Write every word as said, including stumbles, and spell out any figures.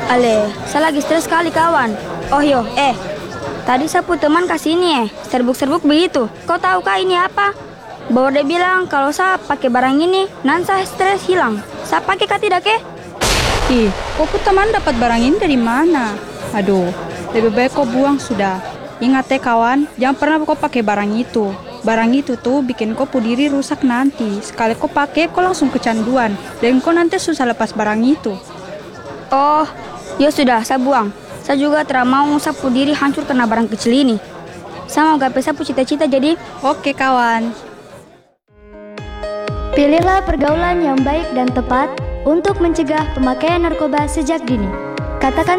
Ale, saya lagi stres sekali kawan. Oh yo, eh, tadi sapu teman kasih ini eh, serbuk-serbuk begitu. Kau tahu kah ini apa? Bahwa dia bilang kalau saya pakai barang ini, nan saya stres hilang. Saya pakai kah tidak ke? Ih, kau pun teman dapat barang ini dari mana? Aduh, lebih baik kau buang sudah. Ingat ya kawan, jangan pernah kau pakai barang itu. Barang itu tuh bikin kau pu diri rusak nanti. Sekali kau pakai, kau langsung kecanduan. Dan kau nanti susah lepas barang itu. Oh, ya sudah, saya buang. Saya juga tidak mau sapu diri hancur karena barang kecil ini. Saya mau gapai sapu cita-cita jadi. Oke kawan. Pilihlah pergaulan yang baik dan tepat untuk mencegah pemakaian narkoba sejak dini. Katakan